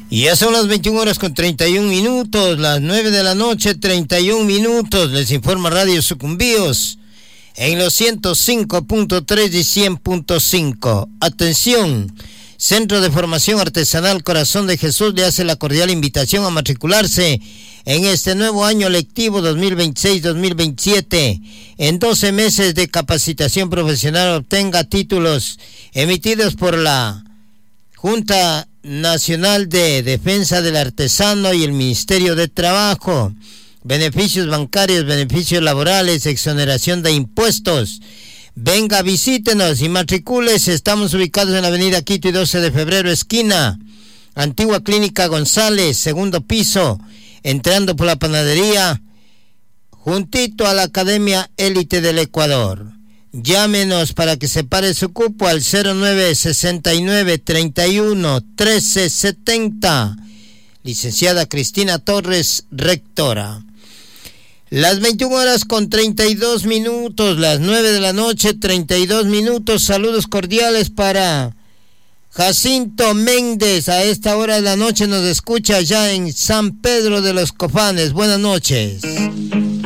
Y ya son las 21 horas con 31 minutos, las 9 de la noche, 31 minutos. Les informa Radio Sucumbíos en los 105.3 y 100.5. Atención, Centro de Formación Artesanal Corazón de Jesús le hace la cordial invitación a matricularse en este nuevo año lectivo 2026-2027. En 12 meses de capacitación profesional obtenga títulos emitidos por la Junta Nacional de Defensa del Artesano y el Ministerio de Trabajo. Beneficios bancarios, beneficios laborales, exoneración de impuestos. Venga, visítenos y matricúlese. Estamos ubicados en la avenida Quito y 12 de febrero, esquina Antigua Clínica González, segundo piso, entrando por la panadería, juntito a la Academia Élite del Ecuador. Llámenos para que separe su cupo al 0969 31 13 70. Licenciada Cristina Torres, rectora. Las 21 horas con 32 minutos, las 9 de la noche, 32 minutos. Saludos cordiales para Jacinto Méndez. A esta hora de la noche nos escucha ya en San Pedro de los Cofanes. Buenas noches.